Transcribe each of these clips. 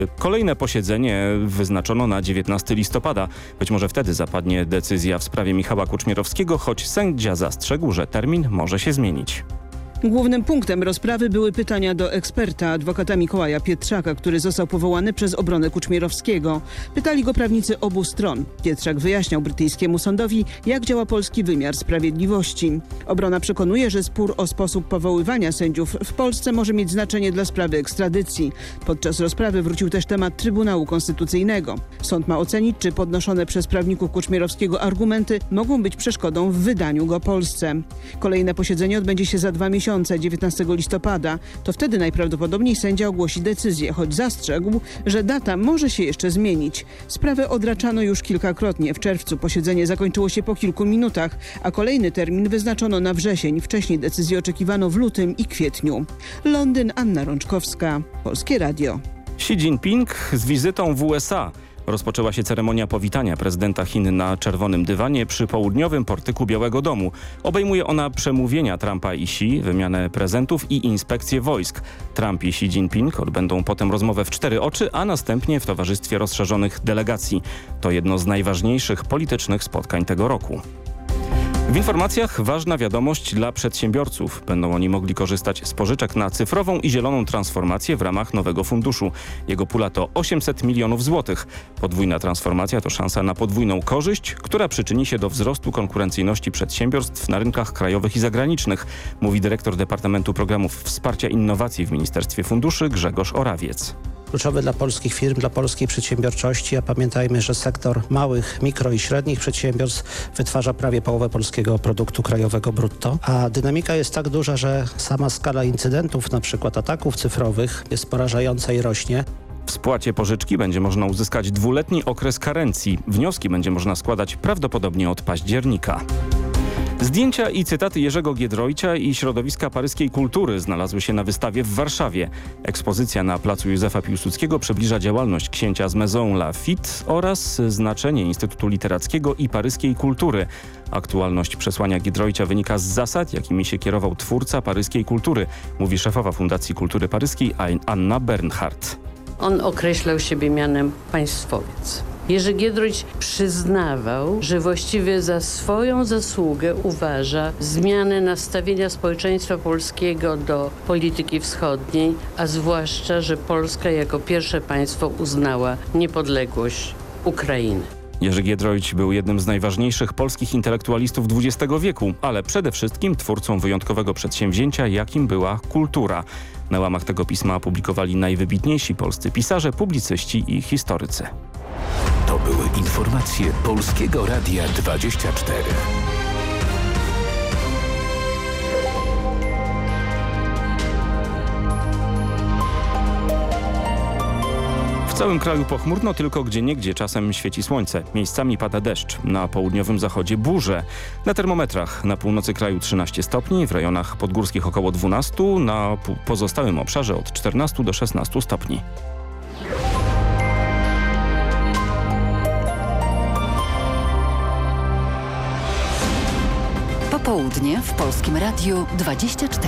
Kolejne posiedzenie wyznaczono na 19 listopada. Być może wtedy zapadnie decyzja w sprawie Michała Kuczmierowskiego, choć sędzia zastrzegł, że termin może się zmienić. Głównym punktem rozprawy były pytania do eksperta, adwokata Mikołaja Pietrzaka, który został powołany przez obronę Kuczmierowskiego. Pytali go prawnicy obu stron. Pietrzak wyjaśniał brytyjskiemu sądowi, jak działa polski wymiar sprawiedliwości. Obrona przekonuje, że spór o sposób powoływania sędziów w Polsce może mieć znaczenie dla sprawy ekstradycji. Podczas rozprawy wrócił też temat Trybunału Konstytucyjnego. Sąd ma ocenić, czy podnoszone przez prawników Kuczmierowskiego argumenty mogą być przeszkodą w wydaniu go Polsce. Kolejne posiedzenie odbędzie się za 2 miesiące. 19 listopada. To wtedy najprawdopodobniej sędzia ogłosi decyzję, choć zastrzegł, że data może się jeszcze zmienić. Sprawę odraczano już kilkakrotnie. W czerwcu posiedzenie zakończyło się po kilku minutach, a kolejny termin wyznaczono na wrzesień. Wcześniej decyzję oczekiwano w lutym i kwietniu. Londyn, Anna Rączkowska, Polskie Radio. Xi Jinping z wizytą w USA. Rozpoczęła się ceremonia powitania prezydenta Chin na czerwonym dywanie przy południowym portyku Białego Domu. Obejmuje ona przemówienia Trumpa i Xi, wymianę prezentów i inspekcję wojsk. Trump i Xi Jinping odbędą potem rozmowę w 4 oczy, a następnie w towarzystwie rozszerzonych delegacji. To jedno z najważniejszych politycznych spotkań tego roku. W informacjach ważna wiadomość dla przedsiębiorców. Będą oni mogli korzystać z pożyczek na cyfrową i zieloną transformację w ramach nowego funduszu. Jego pula to 800 milionów złotych. Podwójna transformacja to szansa na podwójną korzyść, która przyczyni się do wzrostu konkurencyjności przedsiębiorstw na rynkach krajowych i zagranicznych, mówi dyrektor Departamentu Programów Wsparcia Innowacji w Ministerstwie Funduszy Grzegorz Orawiec. Kluczowy dla polskich firm, dla polskiej przedsiębiorczości, a pamiętajmy, że sektor małych, mikro i średnich przedsiębiorstw wytwarza prawie połowę polskiego produktu krajowego brutto, a dynamika jest tak duża, że sama skala incydentów, na przykład ataków cyfrowych, jest porażająca i rośnie. W spłacie pożyczki będzie można uzyskać 2-letni okres karencji. Wnioski będzie można składać prawdopodobnie od października. Zdjęcia i cytaty Jerzego Giedroycia i środowiska paryskiej kultury znalazły się na wystawie w Warszawie. Ekspozycja na placu Józefa Piłsudskiego przybliża działalność księcia z Maison Lafitte oraz znaczenie Instytutu Literackiego i paryskiej kultury. Aktualność przesłania Giedroycia wynika z zasad, jakimi się kierował twórca paryskiej kultury, mówi szefowa Fundacji Kultury Paryskiej Anna Bernhardt. On określał siebie mianem państwowiec. Jerzy Giedroyć przyznawał, że właściwie za swoją zasługę uważa zmianę nastawienia społeczeństwa polskiego do polityki wschodniej, a zwłaszcza, że Polska jako pierwsze państwo uznała niepodległość Ukrainy. Jerzy Giedroyć był jednym z najważniejszych polskich intelektualistów XX wieku, ale przede wszystkim twórcą wyjątkowego przedsięwzięcia, jakim była kultura. Na łamach tego pisma publikowali najwybitniejsi polscy pisarze, publicyści i historycy. To były informacje Polskiego Radia 24. W całym kraju pochmurno, tylko gdzieniegdzie czasem świeci słońce. Miejscami pada deszcz. Na południowym zachodzie burze. Na termometrach na północy kraju 13 stopni, w rejonach podgórskich około 12, na pozostałym obszarze od 14 do 16 stopni. Popołudnie w Polskim Radiu 24.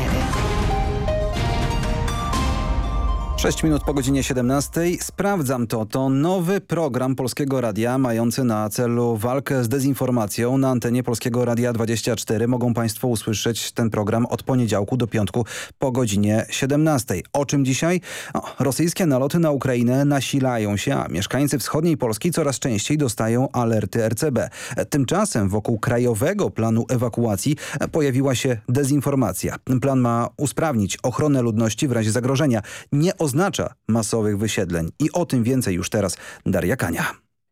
6 minut po godzinie 17. Sprawdzam to. To nowy program Polskiego Radia mający na celu walkę z dezinformacją. Na antenie Polskiego Radia 24 mogą Państwo usłyszeć ten program od poniedziałku do piątku po godzinie 17. O czym dzisiaj? Rosyjskie naloty na Ukrainę nasilają się, a mieszkańcy wschodniej Polski coraz częściej dostają alerty RCB. Tymczasem wokół krajowego planu ewakuacji pojawiła się dezinformacja. Plan ma usprawnić ochronę ludności w razie zagrożenia. Nie oznacza masowych wysiedleń. I o tym więcej już teraz Daria Kania.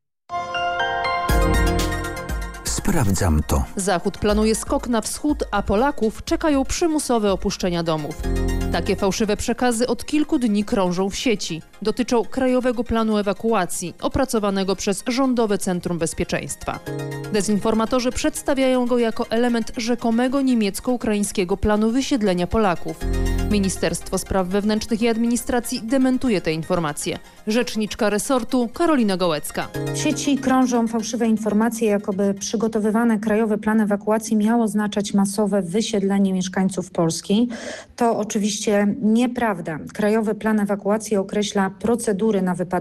Sprawdzam to. Zachód planuje skok na wschód, a Polaków czekają przymusowe opuszczenia domów. Takie fałszywe przekazy od kilku dni krążą w sieci. Dotyczą Krajowego Planu Ewakuacji, opracowanego przez Rządowe Centrum Bezpieczeństwa. Dezinformatorzy przedstawiają go jako element rzekomego niemiecko-ukraińskiego planu wysiedlenia Polaków. Ministerstwo Spraw Wewnętrznych i Administracji dementuje te informacje. Rzeczniczka resortu Karolina Gołecka. W sieci krążą fałszywe informacje, jakoby przygotowywany Krajowy Plan Ewakuacji miał oznaczać masowe wysiedlenie mieszkańców Polski. To oczywiście nieprawda. Krajowy Plan Ewakuacji określa procedury na wypadek